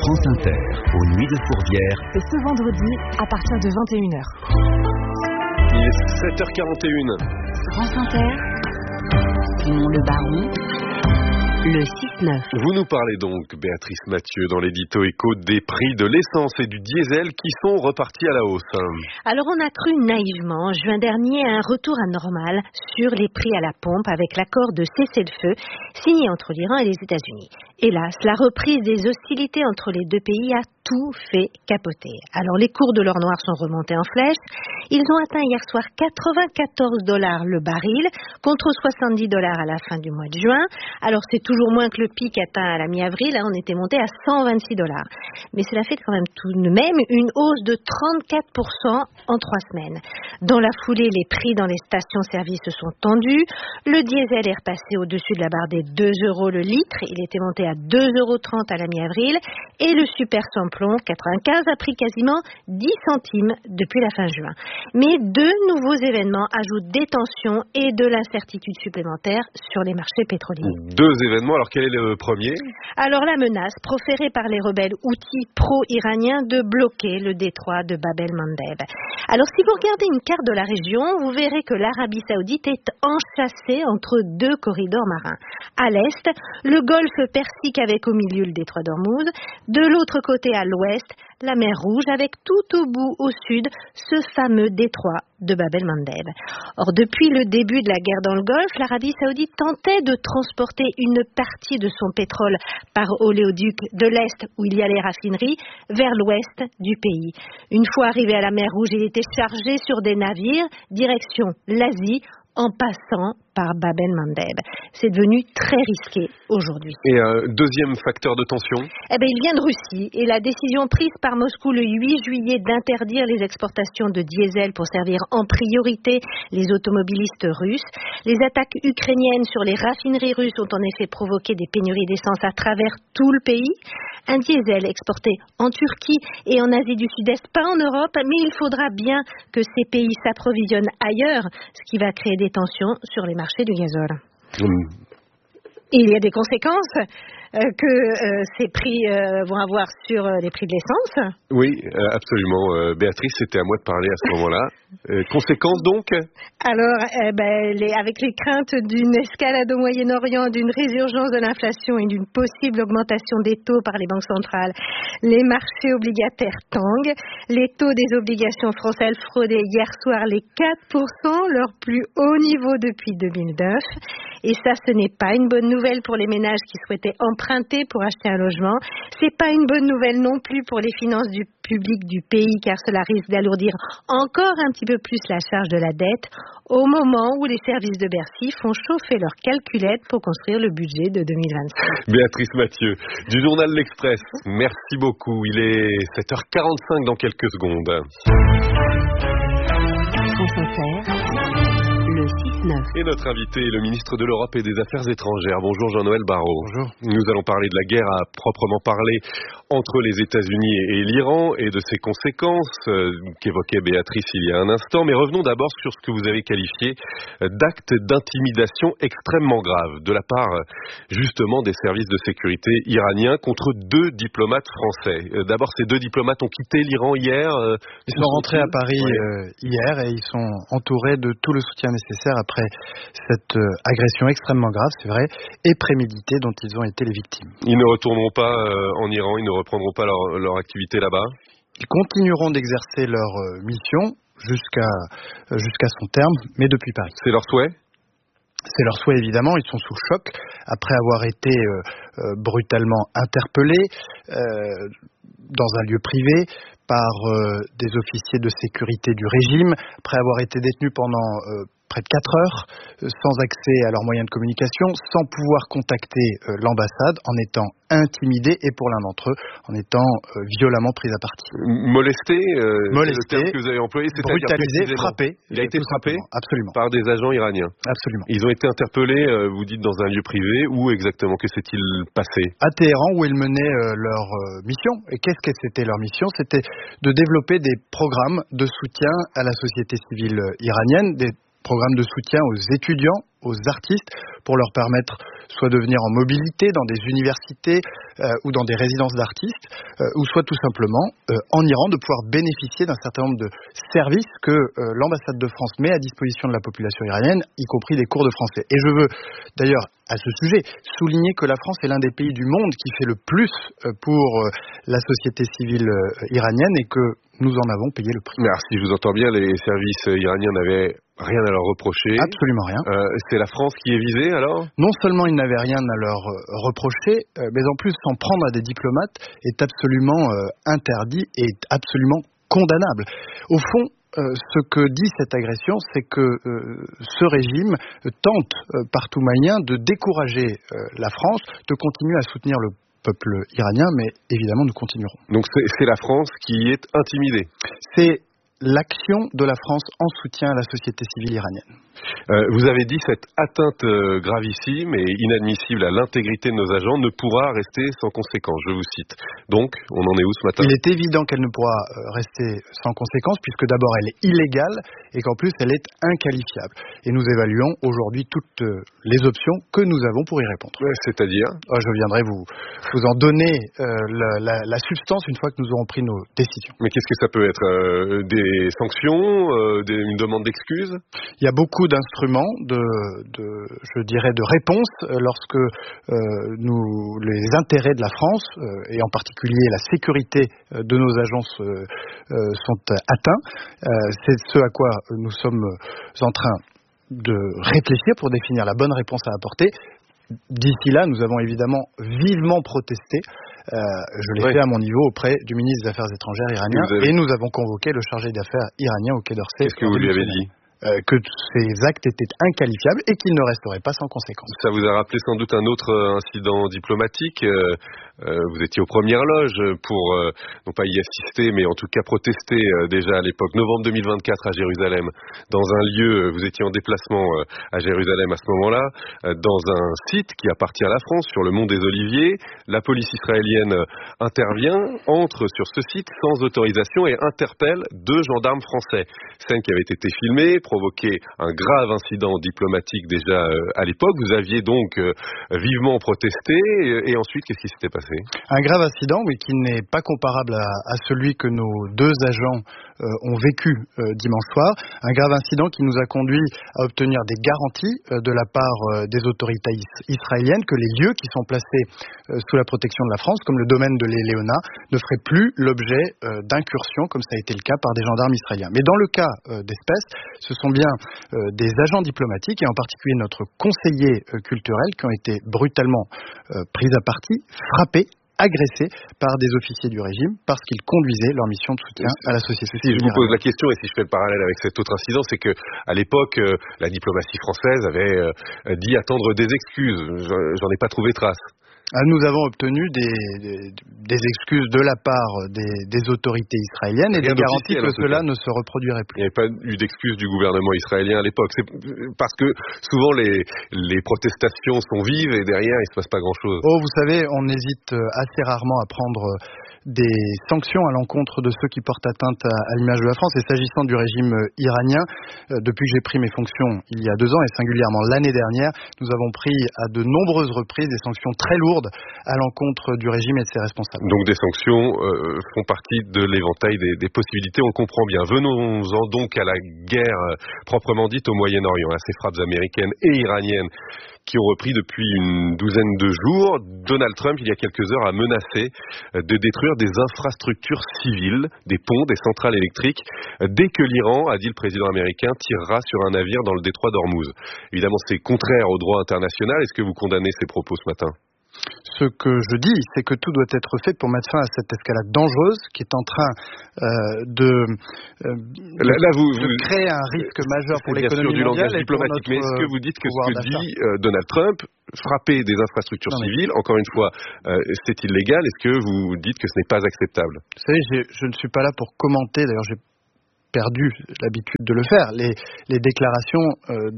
France Inter, aux Nuits de Fourvière. C'est ce vendredi à partir de 21h. Il est 7h41. France Inter, Simon Le Baron, le 6-9. Vous nous parlez donc, Béatrice Mathieu, dans l'édito écho des prix de l'essence et du diesel qui sont repartis à la hausse. Alors on a cru naïvement, juin dernier, à un retour à normal sur les prix à la pompe avec l'accord de cessez-le-feu signé entre l'Iran et les États-Unis. Hélas, la reprise des hostilités entre les deux pays a tout fait capoter. Alors les cours de l'or noir sont remontés en flèche. Ils ont atteint hier soir $94 le baril contre $70 à la fin du mois de juin. Alors c'est toujours moins que le pic atteint à la mi-avril. On était monté à $126. Mais cela fait quand même tout de même une hausse de 34% en 3 semaines. Dans la foulée, les prix dans les stations-service se sont tendus. Le diesel est repassé au-dessus de la barre des 2 € le litre. Il était monté à 2,30 € à la mi-avril. Et le super samplon 95 a pris quasiment 10 centimes depuis la fin juin. Mais 2 nouveaux événements ajoutent des tensions et de l'incertitude supplémentaire sur les marchés pétroliers. 2 événements, alors quel est le premier ? Alors la menace proférée par les rebelles houthis pro-iraniens de bloquer le détroit de Bab el-Mandeb. Alors si vous regardez une carte de la région, vous verrez que l'Arabie Saoudite est enchâssée entre 2 corridors marins. À l'est, le golfe Persique avec au milieu le détroit d'Ormuz, de l'autre côté à l'ouest, la mer Rouge avec tout au bout au sud ce fameux détroit de Bab el-Mandeb. Or, depuis le début de la guerre dans le Golfe, l'Arabie Saoudite tentait de transporter une partie de son pétrole par oléoduc de l'Est, où il y a les raffineries, vers l'Ouest du pays. Une fois arrivé à la mer Rouge, il était chargé sur des navires, direction l'Asie, en passant par Bab el-Mandeb. C'est devenu très risqué aujourd'hui. Et un deuxième facteur de tension ? Il vient de Russie et la décision prise par Moscou le 8 juillet d'interdire les exportations de diesel pour servir en priorité les automobilistes russes. Les attaques ukrainiennes sur les raffineries russes ont en effet provoqué des pénuries d'essence à travers tout le pays. Un diesel exporté en Turquie et en Asie du Sud-Est, pas en Europe, mais il faudra bien que ces pays s'approvisionnent ailleurs, ce qui va créer des tensions sur les marchés du gazole. Il y a des conséquences que ces prix vont avoir sur les prix de l'essence. Oui, absolument. Béatrice, c'était à moi de parler à ce moment-là. Conséquences donc ? Alors, avec les craintes d'une escalade au Moyen-Orient, d'une résurgence de l'inflation et d'une possible augmentation des taux par les banques centrales, les marchés obligataires tanguent. Les taux des obligations françaises fraudaient hier soir les 4%, leur plus haut niveau depuis 2009. Et ça, ce n'est pas une bonne nouvelle pour les ménages qui souhaitaient emprunter pour acheter un logement. C'est pas une bonne nouvelle non plus pour les finances du public du pays, car cela risque d'alourdir encore un petit peu plus la charge de la dette au moment où les services de Bercy font chauffer leurs calculettes pour construire le budget de 2026. Béatrice Mathieu, du journal L'Express, merci beaucoup. Il est 7h45 dans quelques secondes. France Inter, le 6-9. Et notre invité est le ministre de l'Europe et des Affaires étrangères. Bonjour Jean-Noël Barrot. Bonjour. Nous allons parler de la guerre à proprement parler entre les États-Unis et l'Iran et de ses conséquences qu'évoquait Béatrice il y a un instant. Mais revenons d'abord sur ce que vous avez qualifié d'actes d'intimidation extrêmement graves de la part justement des services de sécurité iraniens contre 2 diplomates français. D'abord, ces 2 diplomates ont quitté l'Iran hier. Ils sont rentrés à Paris hier et ils sont entourés de tout le soutien nécessaire après cette agression extrêmement grave, c'est vrai, et préméditée dont ils ont été les victimes. Ils ne retourneront pas en Iran, ils ne reprendront pas leur activité là-bas ? Ils continueront d'exercer leur mission jusqu'à son terme, mais depuis Paris. C'est leur souhait ? C'est leur souhait évidemment, ils sont sous choc après avoir été brutalement interpellés dans un lieu privé par des officiers de sécurité du régime, après avoir été détenus pendant près de 4 heures, sans accès à leurs moyens de communication, sans pouvoir contacter l'ambassade, en étant intimidés, et pour l'un d'entre eux, en étant violemment pris à partie. Molesté, molesté, que vous avez employé, brutalisé, frappé. Il a été frappé absolument. Par des agents iraniens. Absolument. Ils ont été interpellés, vous dites, dans un lieu privé. Où exactement? Que s'est-il passé? À Téhéran, où ils menaient leur mission. Et qu'est-ce que c'était leur mission? C'était de développer des programmes de soutien à la société civile iranienne, des programmes de soutien aux étudiants, aux artistes pour leur permettre soit de venir en mobilité dans des universités ou dans des résidences d'artistes, ou soit tout simplement en Iran de pouvoir bénéficier d'un certain nombre de services que l'ambassade de France met à disposition de la population iranienne, y compris des cours de français. Et je veux d'ailleurs à ce sujet souligner que la France est l'un des pays du monde qui fait le plus pour la société civile iranienne et que nous en avons payé le prix. Mais alors, si je vous entends bien, les services iraniens n'avaient rien à leur reprocher. Absolument rien. C'est la France qui est visée alors ? Non seulement ils n'avaient rien à leur reprocher, mais en plus s'en prendre à des diplomates est absolument interdit et absolument condamnable. Au fond, ce que dit cette agression, c'est que ce régime tente par tout moyen de décourager la France de continuer à soutenir le peuple iranien, mais évidemment nous continuerons. Donc c'est la France qui est intimidée. C'est l'action de la France en soutien à la société civile iranienne. Vous avez dit cette atteinte gravissime et inadmissible à l'intégrité de nos agents ne pourra rester sans conséquence, je vous cite. Donc, on en est où ce matin ? Il est évident qu'elle ne pourra rester sans conséquence puisque d'abord elle est illégale et qu'en plus elle est inqualifiable. Et nous évaluons aujourd'hui toutes les options que nous avons pour y répondre. C'est-à-dire ? Je viendrai vous en donner la substance une fois que nous aurons pris nos décisions. Mais qu'est-ce que ça peut être ? Des sanctions, une demande d'excuses ? Il y a beaucoup d'instruments je dirais de réponse lorsque les intérêts de la France et en particulier la sécurité de nos agences sont atteints. C'est ce à quoi nous sommes en train de réfléchir pour définir la bonne réponse à apporter. D'ici là, nous avons évidemment vivement protesté. Je l'ai fait à mon niveau auprès du ministre des Affaires étrangères iranien et nous avons convoqué le chargé d'affaires iranien au Quai d'Orsay. Qu'est-ce que vous lui avez dit ? Que ces actes étaient inqualifiables et qu'ils ne resteraient pas sans conséquence. Ça vous a rappelé sans doute un autre incident diplomatique. Vous étiez aux premières loges pour, non pas y assister, mais en tout cas protester déjà à l'époque, novembre 2024 à Jérusalem, dans un lieu, vous étiez en déplacement à Jérusalem à ce moment-là, dans un site qui appartient à la France, sur le mont des Oliviers. La police israélienne intervient, entre sur ce site sans autorisation et interpelle 2 gendarmes français. Scène qui avait été filmée, provoqué un grave incident diplomatique déjà à l'époque. Vous aviez donc vivement protesté et ensuite qu'est-ce qui s'était passé ? Un grave incident, mais qui n'est pas comparable à celui que nos 2 agents ont vécu dimanche soir. Un grave incident qui nous a conduit à obtenir des garanties de la part des autorités israéliennes que les lieux qui sont placés sous la protection de la France, comme le domaine de l'Éléona, ne feraient plus l'objet d'incursions, comme ça a été le cas par des gendarmes israéliens. Mais dans le cas d'espèce, ce sont bien des agents diplomatiques, et en particulier notre conseiller culturel, qui ont été brutalement pris à partie, frappés, agressés par des officiers du régime parce qu'ils conduisaient leur mission de soutien à la société civile. Si je vous pose la question, et si je fais le parallèle avec cet autre incident, c'est que à l'époque, la diplomatie française avait dit attendre des excuses. J'en ai pas trouvé trace. Nous avons obtenu des excuses de la part des autorités israéliennes et des garanties que cela ne se reproduirait plus. Il n'y avait pas eu d'excuses du gouvernement israélien à l'époque. C'est parce que souvent les protestations sont vives et derrière il ne se passe pas grand-chose. Vous savez, on hésite assez rarement à prendre des sanctions à l'encontre de ceux qui portent atteinte à l'image de la France. Et s'agissant du régime iranien, depuis que j'ai pris mes fonctions il y a 2 ans et singulièrement l'année dernière, nous avons pris à de nombreuses reprises des sanctions très lourdes à l'encontre du régime et de ses responsables. Donc des sanctions font partie de l'éventail des possibilités, on le comprend bien. Venons-en donc à la guerre proprement dite au Moyen-Orient, à ces frappes américaines et iraniennes qui ont repris depuis une douzaine de jours. Donald Trump, il y a quelques heures, a menacé de détruire des infrastructures civiles, des ponts, des centrales électriques, dès que l'Iran, a dit le président américain, tirera sur un navire dans le détroit d'Ormuz. Évidemment, c'est contraire au droit international. Est-ce que vous condamnez ces propos ce matin ? Ce que je dis, c'est que tout doit être fait pour mettre fin à cette escalade dangereuse qui est en train de créer un risque majeur pour l'économie mondiale et pour notre mais est-ce que vous dites que ce que dit Donald Trump, frapper des infrastructures civiles, encore une fois, c'est illégal. Est-ce que vous dites que ce n'est pas acceptable ? Vous savez, je ne suis pas là pour commenter, d'ailleurs j'ai perdu l'habitude de le faire, les déclarations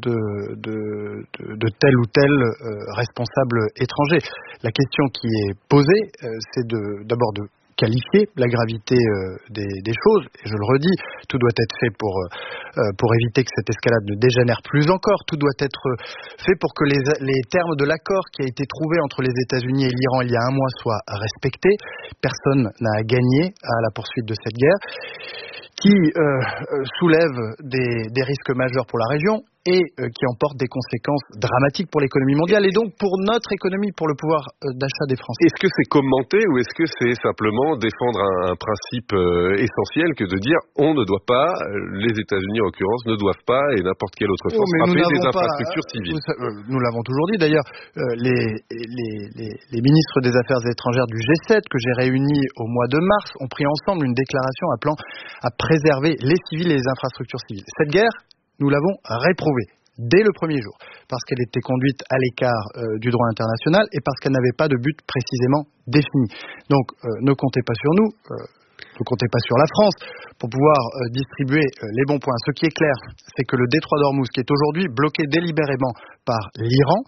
de tel ou tel responsable étranger. La question qui est posée, c'est d'abord de qualifier la gravité des choses. Et je le redis, tout doit être fait pour éviter que cette escalade ne dégénère plus encore. Tout doit être fait pour que les termes de l'accord qui a été trouvé entre les États-Unis et l'Iran il y a un mois soient respectés. Personne n'a à gagner à la poursuite de cette guerre qui soulève des risques majeurs pour la région et qui emporte des conséquences dramatiques pour l'économie mondiale et donc pour notre économie, pour le pouvoir d'achat des Français. Est-ce que c'est commenté ou est-ce que c'est simplement défendre un principe essentiel que de dire on ne doit pas, les États-Unis en l'occurrence ne doivent pas et n'importe quelle autre force frapper des infrastructures civiles? Nous l'avons toujours dit d'ailleurs, les ministres des Affaires étrangères du G7 que j'ai réunis au mois de mars ont pris ensemble une déclaration appelant à préserver les civils et les infrastructures civiles. Cette guerre, nous l'avons réprouvée dès le premier jour, parce qu'elle était conduite à l'écart du droit international et parce qu'elle n'avait pas de but précisément défini. Donc ne comptez pas sur nous, ne comptez pas sur la France pour pouvoir distribuer les bons points. Ce qui est clair, c'est que le détroit d'Ormuz, qui est aujourd'hui bloqué délibérément par l'Iran,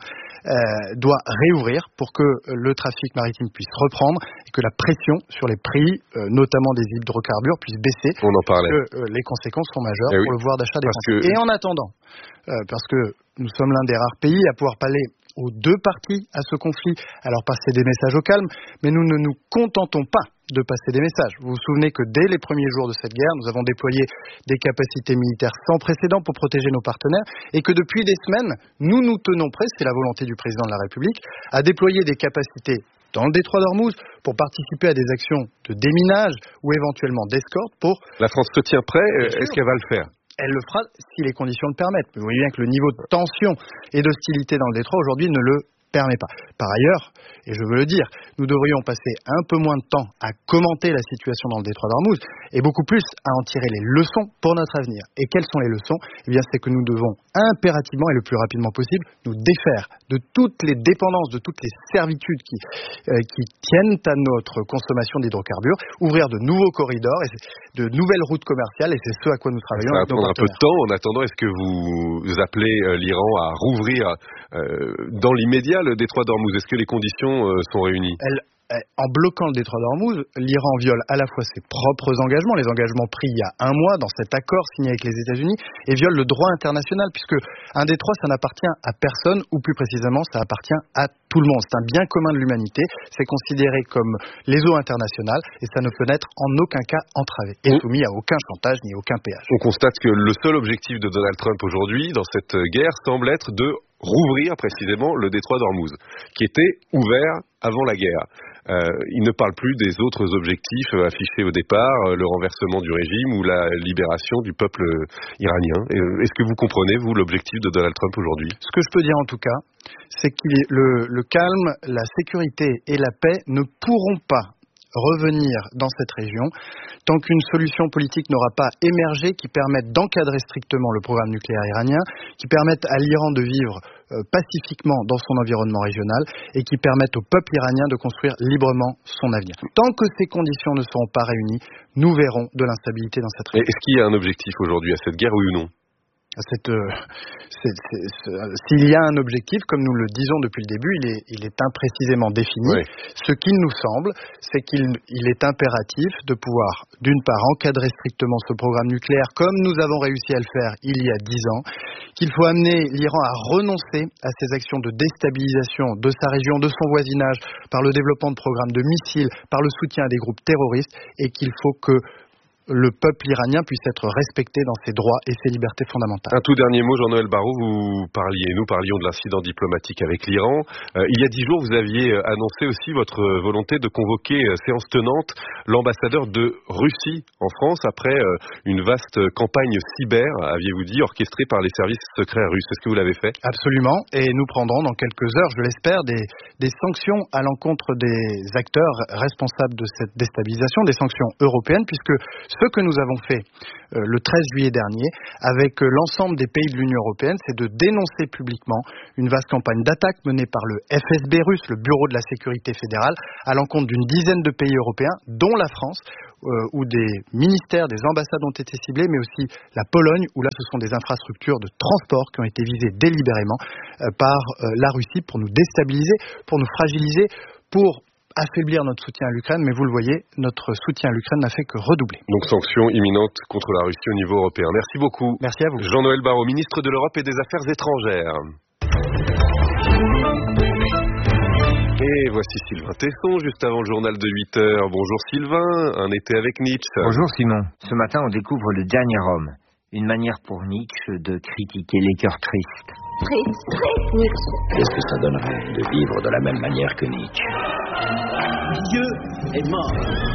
doit réouvrir pour que le trafic maritime puisse reprendre et que la pression sur les prix, notamment des hydrocarbures, puisse baisser. On en parlait. Parce que les conséquences sont majeures pour le pouvoir d'achat des Français. Et en attendant, parce que nous sommes l'un des rares pays à pouvoir parler aux deux parties à ce conflit, alors passer des messages au calme, mais nous ne nous contentons pas de passer des messages. Vous vous souvenez que dès les premiers jours de cette guerre, nous avons déployé des capacités militaires sans précédent pour protéger nos partenaires et que depuis des semaines, nous nous tenons prêts, c'est la volonté du président de la République, à déployer des capacités dans le détroit d'Ormuz pour participer à des actions de déminage ou éventuellement d'escorte pour... La France se tient prêt, est-ce qu'elle va le faire ? Elle le fera si les conditions le permettent. Mais vous voyez bien que le niveau de tension et d'hostilité dans le détroit aujourd'hui ne le permet pas. Par ailleurs, et je veux le dire, nous devrions passer un peu moins de temps à commenter la situation dans le détroit d'Ormuz et beaucoup plus à en tirer les leçons pour notre avenir. Et quelles sont les leçons ? Eh bien, c'est que nous devons impérativement et le plus rapidement possible nous défaire de toutes les dépendances, de toutes les servitudes qui tiennent à notre consommation d'hydrocarbures, ouvrir de nouveaux corridors et de nouvelles routes commerciales et c'est ce à quoi nous travaillons. Ça va prendre un peu de temps. En attendant, est-ce que vous appelez l'Iran à rouvrir dans l'immédiat le détroit d'Ormuz? Est-ce que les conditions sont réunies? En bloquant le détroit d'Ormuz, l'Iran viole à la fois ses propres engagements, les engagements pris il y a un mois dans cet accord signé avec les États-Unis, et viole le droit international, puisque un détroit, ça n'appartient à personne, ou plus précisément, ça appartient à tout le monde. C'est un bien commun de l'humanité, c'est considéré comme les eaux internationales, et ça ne peut être en aucun cas entravé, et soumis à aucun chantage ni aucun péage. On constate que le seul objectif de Donald Trump aujourd'hui, dans cette guerre, semble être de rouvrir précisément le détroit d'Ormuz, qui était ouvert avant la guerre. Il ne parle plus des autres objectifs affichés au départ, le renversement du régime ou la libération du peuple iranien. Est-ce que vous comprenez, vous, l'objectif de Donald Trump aujourd'hui? Ce que je peux dire en tout cas, c'est que le calme, la sécurité et la paix ne pourront pas revenir dans cette région tant qu'une solution politique n'aura pas émergé qui permette d'encadrer strictement le programme nucléaire iranien, qui permette à l'Iran de vivre pacifiquement dans son environnement régional et qui permette au peuple iranien de construire librement son avenir. Tant que ces conditions ne seront pas réunies, nous verrons de l'instabilité dans cette région. Est-ce qu'il y a un objectif aujourd'hui à cette guerre, oui ou non? S'il y a un objectif, comme nous le disons depuis le début, il est imprécisément défini. Oui. Ce qu'il nous semble, c'est qu'il est impératif de pouvoir, d'une part, encadrer strictement ce programme nucléaire, comme nous avons réussi à le faire il y a 10 ans, qu'il faut amener l'Iran à renoncer à ses actions de déstabilisation de sa région, de son voisinage, par le développement de programmes de missiles, par le soutien à des groupes terroristes, et qu'il faut que le peuple iranien puisse être respecté dans ses droits et ses libertés fondamentales. Un tout dernier mot, Jean-Noël Barrot, nous parlions de l'incident diplomatique avec l'Iran. Il y a 10 jours, vous aviez annoncé aussi votre volonté de convoquer séance tenante l'ambassadeur de Russie en France après une vaste campagne cyber, aviez-vous dit, orchestrée par les services secrets russes. Est-ce que vous l'avez fait? Absolument, et nous prendrons dans quelques heures, je l'espère, des sanctions à l'encontre des acteurs responsables de cette déstabilisation, des sanctions européennes, puisque ce que nous avons fait le 13 juillet dernier avec l'ensemble des pays de l'Union européenne, c'est de dénoncer publiquement une vaste campagne d'attaque menée par le FSB russe, le Bureau de la sécurité fédérale, à l'encontre d'une dizaine de pays européens, dont la France, où des ministères, des ambassades ont été ciblés, mais aussi la Pologne, où là ce sont des infrastructures de transport qui ont été visées délibérément par la Russie pour nous déstabiliser, pour nous fragiliser, pour affaiblir notre soutien à l'Ukraine, mais vous le voyez, notre soutien à l'Ukraine n'a fait que redoubler. Donc sanctions imminentes contre la Russie au niveau européen. Merci beaucoup. Merci à vous. Jean-Noël Barrot, ministre de l'Europe et des Affaires étrangères. Et voici Sylvain Tesson, juste avant le journal de 8h. Bonjour Sylvain, un été avec Nietzsche. Bonjour Simon. Ce matin, on découvre le dernier homme. Une manière pour Nietzsche de critiquer les cœurs tristes. Triste, Nietzsche. Qu'est-ce que ça donnerait de vivre de la même manière que Nietzsche? Dieu est mort.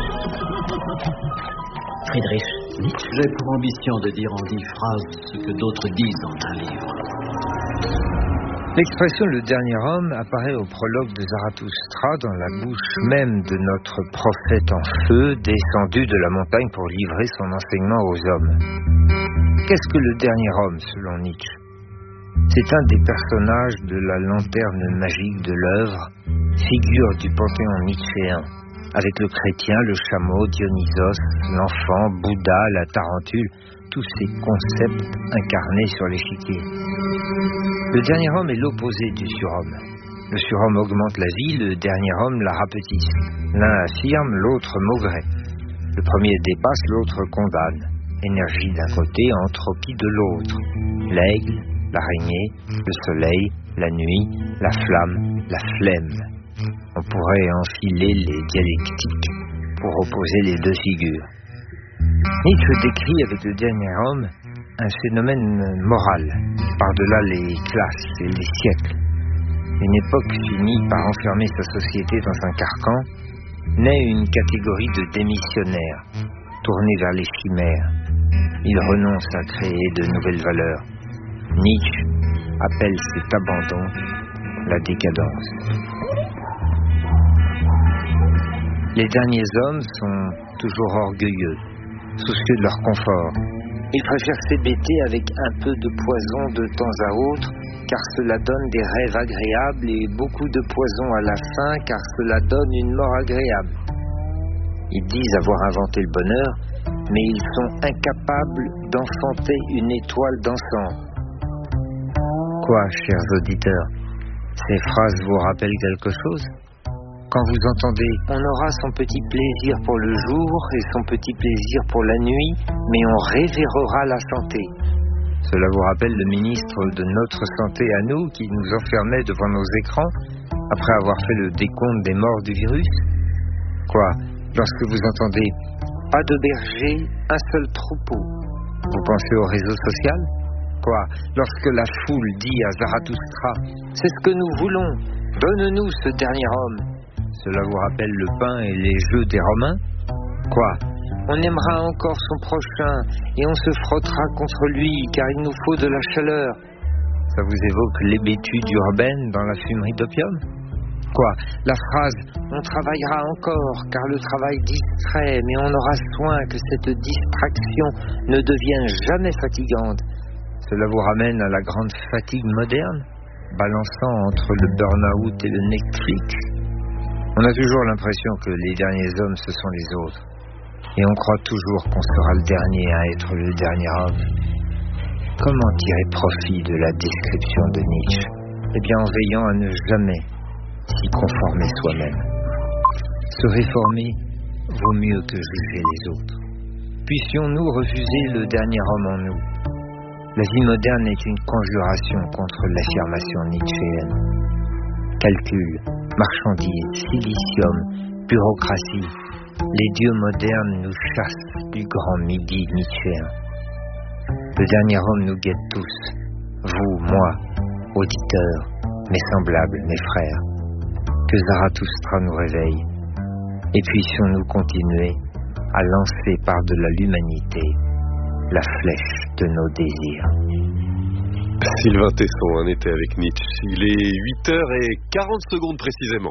Friedrich Nietzsche. J'ai pour ambition de dire en 10 phrases ce que d'autres disent dans un livre. L'expression « le dernier homme » apparaît au prologue de Zarathustra dans la bouche même de notre prophète en feu, descendu de la montagne pour livrer son enseignement aux hommes. Qu'est-ce que le dernier homme, selon Nietzsche? C'est un des personnages de la lanterne magique de l'œuvre, figure du panthéon nietzschéen, avec le chrétien, le chameau, Dionysos, l'enfant, Bouddha, la tarentule, tous ces concepts incarnés sur l'échiquier. Le dernier homme est l'opposé du surhomme. Le surhomme augmente la vie, le dernier homme la rapetisse. L'un affirme, l'autre maugrait. Le premier dépasse, l'autre condamne. Énergie d'un côté, entropie de l'autre. L'aigle, l'araignée, le soleil, la nuit, la flamme, la flemme. On pourrait enfiler les dialectiques pour opposer les deux figures. Nietzsche décrit avec le dernier homme un phénomène moral, par-delà les classes et les siècles. Une époque finit par enfermer sa société dans un carcan, naît une catégorie de démissionnaires, tournés vers les chimères. Ils renoncent à créer de nouvelles valeurs. Nietzsche appelle cet abandon la décadence. Les derniers hommes sont toujours orgueilleux, soucieux de leur confort. Ils préfèrent s'hébéter avec un peu de poison de temps à autre, car cela donne des rêves agréables, et beaucoup de poison à la fin, car cela donne une mort agréable. Ils disent avoir inventé le bonheur, mais ils sont incapables d'enfanter une étoile d'encens. Quoi, chers auditeurs, ces phrases vous rappellent quelque chose? Quand vous entendez « on aura son petit plaisir pour le jour et son petit plaisir pour la nuit, mais on révérera la santé », cela vous rappelle le ministre de notre santé à nous qui nous enfermait devant nos écrans après avoir fait le décompte des morts du virus? Quoi, lorsque vous entendez « pas de berger, un seul troupeau », vous pensez au réseau social? Quoi, lorsque la foule dit à Zarathustra « c'est ce que nous voulons, donne-nous ce dernier homme », cela vous rappelle le pain et les jeux des Romains? Quoi, on aimera encore son prochain et on se frottera contre lui car il nous faut de la chaleur. Ça vous évoque l'hébétude urbaine dans la fumerie d'opium? Quoi, la phrase « on travaillera encore car le travail distrait mais on aura soin que cette distraction ne devienne jamais fatigante », cela vous ramène à la grande fatigue moderne, balançant entre le burn-out et le Netflix. On a toujours l'impression que les derniers hommes, ce sont les autres. Et on croit toujours qu'on sera le dernier à être le dernier homme. Comment tirer profit de la description de Nietzsche? Eh bien, en veillant à ne jamais s'y conformer soi-même. Se réformer vaut mieux que juger les autres. Puissions-nous refuser le dernier homme en nous? La vie moderne est une conjuration contre l'affirmation nietzschéenne. Calcul, marchandises, silicium, bureaucratie, les dieux modernes nous chassent du grand midi nietzschéen. Le dernier homme nous guette tous, vous, moi, auditeurs, mes semblables, mes frères. Que Zarathustra nous réveille, et puissions-nous continuer à lancer par-delà l'humanité la flèche de nos désirs. Sylvain Tesson, un été avec Nietzsche. Il est 8h40 précisément.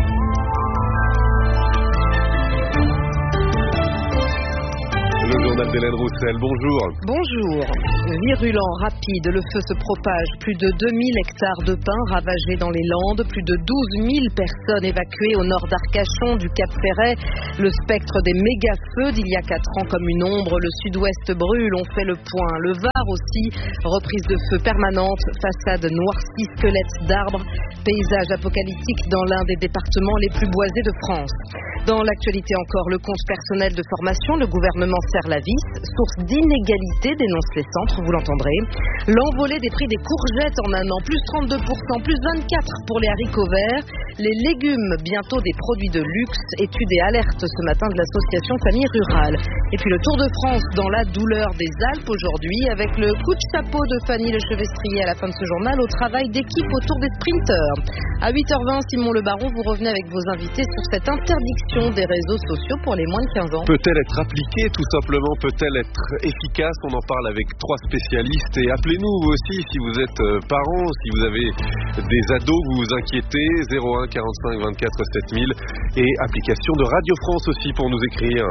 Le journal Maud-Hélène Roussel, bonjour. Bonjour. Virulent, rapide, le feu se propage. Plus de 2000 hectares de pins ravagés dans les Landes, plus de 12 000 personnes évacuées au nord d'Arcachon, du Cap Ferret. Le spectre des méga-feux d'il y a 4 ans comme une ombre. Le sud-ouest brûle, on fait le point. Le Var aussi, reprise de feu permanente, façade noircie, squelettes d'arbres, paysage apocalyptique dans l'un des départements les plus boisés de France. Dans l'actualité encore, le compte personnel de formation, le gouvernement serre la vis, source d'inégalité, dénonce les centres, vous l'entendrez. L'envolée des prix des courgettes en un an, plus 32%, plus 24% pour les haricots verts. Les légumes, bientôt des produits de luxe, étude et alerte ce matin de l'association Famille Rurale. Et puis le Tour de France dans la douleur des Alpes aujourd'hui, avec le coup de chapeau de Fanny Lechevestrier à la fin de ce journal au travail d'équipe autour des sprinteurs. À 8h20, Simon Le Baron, vous revenez avec vos invités sur cette interdiction des réseaux sociaux pour les moins de 15 ans. Peut-elle être appliquée tout simplement? Peut-elle être efficace? On en parle avec 3 spécialistes. Et appelez-nous vous aussi si vous êtes parents, si vous avez des ados, vous vous inquiétez. 01 45 24 7000 et application de Radio France aussi pour nous écrire.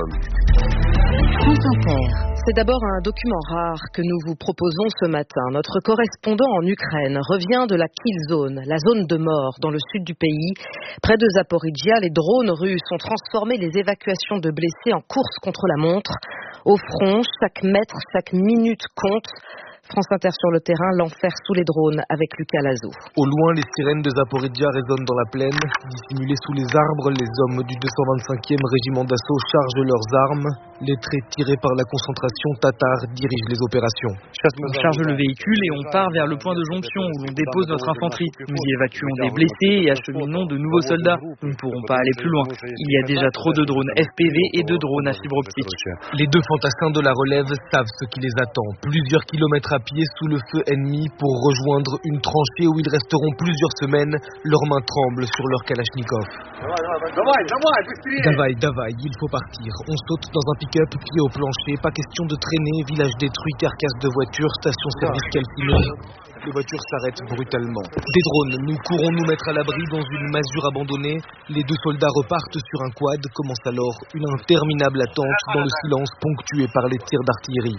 France Inter. C'est d'abord un document rare que nous vous proposons ce matin. Notre correspondant en Ukraine revient de la kill zone, la zone de mort dans le sud du pays. Près de Zaporijia, les drones russes ont transformé les évacuations de blessés en course contre la montre. Au front, chaque mètre, chaque minute compte. France Inter sur le terrain, l'enfer sous les drones avec Lucas Lazou. Au loin, les sirènes de Zaporijia résonnent dans la plaine. Dissimulés sous les arbres, les hommes du 225e régiment d'assaut chargent leurs armes. Les traits tirés par la concentration tatare dirigent les opérations. On charge le véhicule et on part vers le point de jonction où l'on dépose notre infanterie. Nous y évacuons des blessés et acheminons de nouveaux soldats. Nous ne pourrons pas aller plus loin. Il y a déjà trop de drones FPV et de drones à fibre optique. Les 2 fantassins de la relève savent ce qui les attend. Plusieurs kilomètres à pied sous le feu ennemi pour rejoindre une tranchée où ils resteront plusieurs semaines. Leurs mains tremblent sur leur kalachnikov. Davai, il faut partir. On saute dans un pick-up, pied au plancher. Pas question de traîner. Village détruit, carcasse de voiture, station-service calcinée. Les voitures s'arrêtent brutalement. Des drones, nous courons nous mettre à l'abri dans une masure abandonnée. Les 2 soldats repartent sur un quad. Commence alors une interminable attente dans le silence ponctué par les tirs d'artillerie.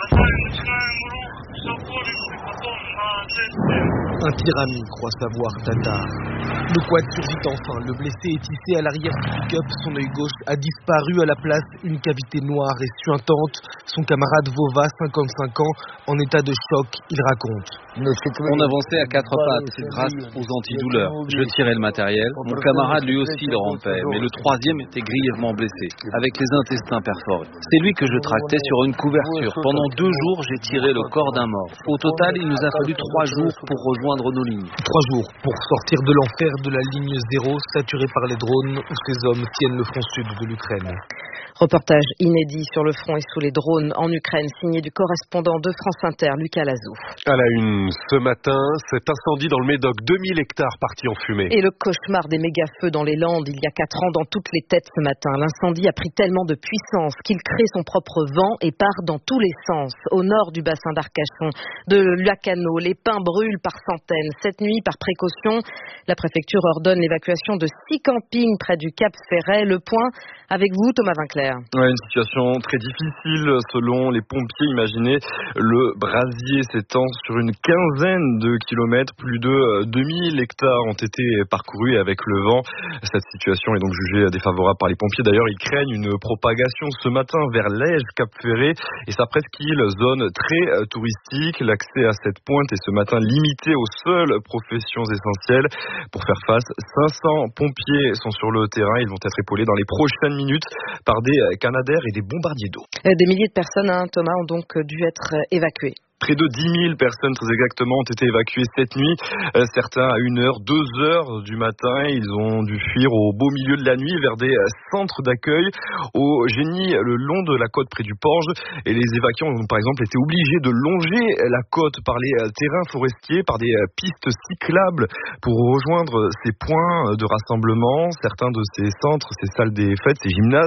Un tyrannie, croit savoir Tatar. Le quad surgit enfin. Le blessé est hissé à l'arrière du pick-up. Son œil gauche a disparu. À la place, une cavité noire et suintante. Son camarade Vova, 55 ans, en état de choc, il raconte. On avançait à 4 pattes grâce aux antidouleurs. Je tirais le matériel. Mon camarade lui aussi le rampait, mais le 3e était grièvement blessé, avec les intestins perforés. C'est lui que je tractais sur une couverture. Pendant 2 jours, j'ai tiré le corps d'un mort. Au total, il nous a fallu 3 jours pour rejoindre nos lignes. 3 jours pour sortir de l'enfer de la ligne 0, saturée par les drones, où ces hommes tiennent le front sud de l'Ukraine. Reportage inédit sur le front et sous les drones en Ukraine, signé du correspondant de France Inter, Lucas Lazou. À la une ce matin, cet incendie dans le Médoc, 2000 hectares partis en fumée. Et le cauchemar des méga-feux dans les Landes, il y a 4 ans, dans toutes les têtes ce matin. L'incendie a pris tellement de puissance qu'il crée son propre vent et part dans tous les sens. Au nord du bassin d'Arcachon, de Lacano, les pins brûlent par centaines. Cette nuit, par précaution, la préfecture ordonne l'évacuation de 6 campings près du Cap Ferret. Le point avec vous, Thomas Vinclair. Ouais, une situation très difficile selon les pompiers. Imaginez, le brasier s'étend sur une quinzaine de kilomètres. Plus de 2000 hectares ont été parcourus avec le vent. Cette situation est donc jugée défavorable par les pompiers. D'ailleurs, ils craignent une propagation ce matin vers l'Ège, Cap Ferret et sa presqu'île, zone très touristique. L'accès à cette pointe est ce matin limité aux seules professions essentielles. Pour faire face, 500 pompiers sont sur le terrain. Ils vont être épaulés dans les prochaines minutes par des canadaires et des bombardiers d'eau. Des milliers de personnes, Thomas, ont donc dû être évacuées. Près de 10 000 personnes, très exactement, ont été évacuées cette nuit. Certains à 1h, 2h du matin. Ils ont dû fuir au beau milieu de la nuit vers des centres d'accueil au Génie, le long de la côte près du Porge. Et les évacuants ont par exemple été obligés de longer la côte par les terrains forestiers, par des pistes cyclables pour rejoindre ces points de rassemblement. Certains de ces centres, ces salles des fêtes, ces gymnases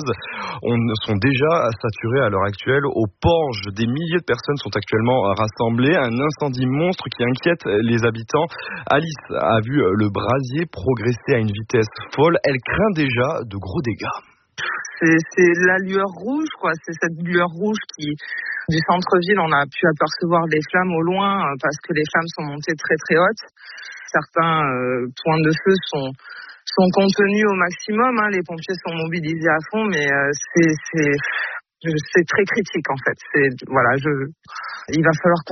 sont déjà saturés à l'heure actuelle. Au Porge, des milliers de personnes sont actuellement rassemblés. Un incendie monstre qui inquiète les habitants. Alice a vu le brasier progresser à une vitesse folle. Elle craint déjà de gros dégâts. c'est la lueur rouge, quoi. C'est cette lueur rouge du centre-ville, on a pu apercevoir les flammes au loin parce que les flammes sont montées très très hautes. Certains points de feu sont contenus au maximum, hein. Les pompiers sont mobilisés à fond, mais c'est très critique en fait. Il va falloir